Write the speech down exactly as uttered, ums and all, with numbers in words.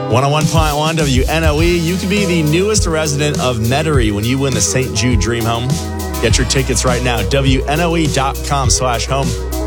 one oh one point one W N O E. You can be the newest resident of Metairie when you win the Saint Jude Dream Home. Get your tickets right now. W N O E dot com slash home.